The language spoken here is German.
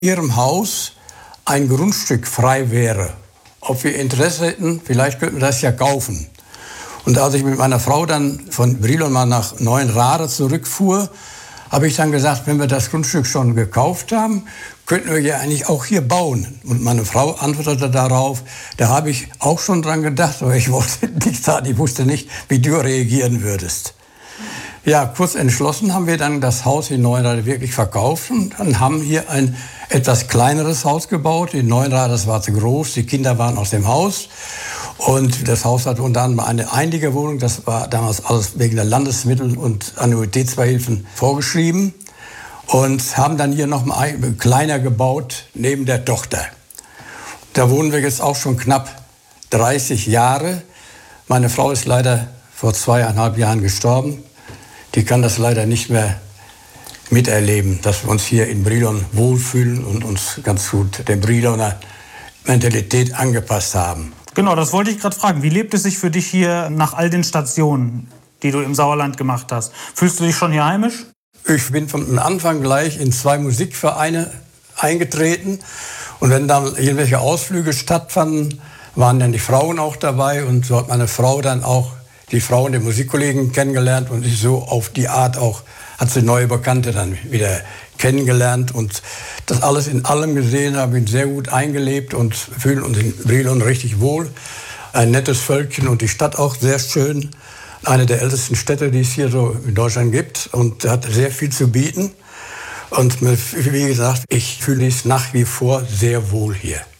Ihrem Haus ein Grundstück frei wäre, ob wir Interesse hätten, vielleicht könnten wir das ja kaufen. Und als ich mit meiner Frau dann von Brilon mal nach Neuenrade zurückfuhr, habe ich dann gesagt, wenn wir das Grundstück schon gekauft haben, könnten wir ja eigentlich auch hier bauen. Und meine Frau antwortete darauf, da habe ich auch schon dran gedacht, aber ich wollte nicht sagen, ich wusste nicht, wie du reagieren würdest. Ja, kurz entschlossen haben wir dann das Haus in Neuenrade wirklich verkauft und dann haben hier ein etwas kleineres Haus gebaut. In Neuenrade, das war zu groß, die Kinder waren aus dem Haus. Und das Haus hatte unter anderem eine Einliegerwohnung, das war damals alles wegen der Landesmittel- und Annuitätsbeihilfen vorgeschrieben. Und haben dann hier noch mal kleiner gebaut, neben der Tochter. Da wohnen wir jetzt auch schon knapp 30 Jahre. Meine Frau ist leider vor 2,5 Jahren gestorben. Die kann das leider nicht mehr miterleben, dass wir uns hier in Brilon wohlfühlen und uns ganz gut der Briloner Mentalität angepasst haben. Genau, das wollte ich gerade fragen. Wie lebt es sich für dich hier nach all den Stationen, die du im Sauerland gemacht hast? Fühlst du dich schon hier heimisch? Ich bin von Anfang gleich in 2 Musikvereine eingetreten. Und wenn dann irgendwelche Ausflüge stattfanden, waren dann die Frauen auch dabei. Und so hat meine Frau dann auch die Frauen der Musikkollegen kennengelernt und ist so auf die Art auch, hat sie neue Bekannte dann wieder kennengelernt. Und das alles in allem gesehen, habe ich sehr gut eingelebt und fühlen uns in Brilon richtig wohl. Ein nettes Völkchen und die Stadt auch sehr schön. Eine der ältesten Städte, die es hier so in Deutschland gibt und hat sehr viel zu bieten. Und wie gesagt, ich fühle mich nach wie vor sehr wohl hier.